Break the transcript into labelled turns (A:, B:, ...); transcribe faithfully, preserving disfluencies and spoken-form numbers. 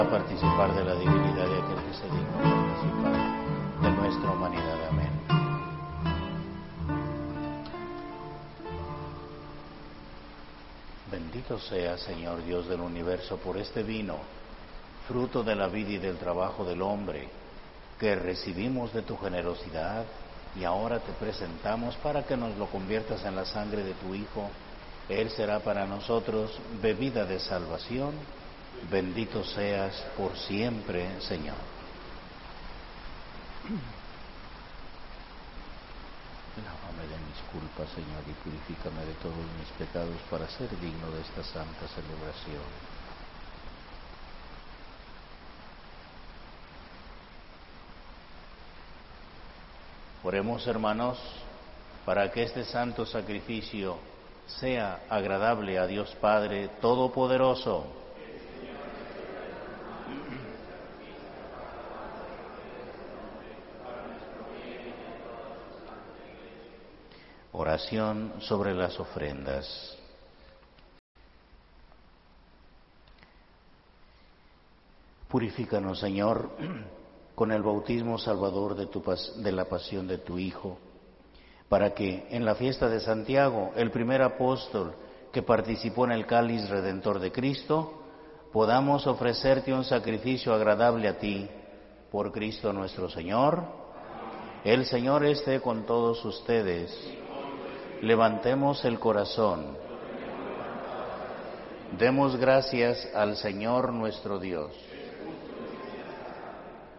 A: a participar de la divinidad de aquel que se digna participar de nuestra humanidad. Amén. Bendito sea, Señor Dios del universo, por este vino, fruto de la vida y del trabajo del hombre, que recibimos de tu generosidad y ahora te presentamos para que nos lo conviertas en la sangre de tu Hijo. Él será para nosotros bebida de salvación. Bendito seas por siempre, Señor. Lávame de mis culpas, Señor, y purifícame de todos mis pecados para ser digno de esta santa celebración. Oremos, hermanos, para que este santo sacrificio sea agradable a Dios Padre Todopoderoso. Oración sobre las ofrendas. Purifícanos, Señor, con el bautismo salvador de, tu, de la pasión de tu Hijo, para que en la fiesta de Santiago, el primer apóstol que participó en el cáliz redentor de Cristo, podamos ofrecerte un sacrificio agradable a ti, por Cristo nuestro Señor. El Señor esté con todos ustedes. Levantemos el corazón. Demos gracias al Señor nuestro Dios.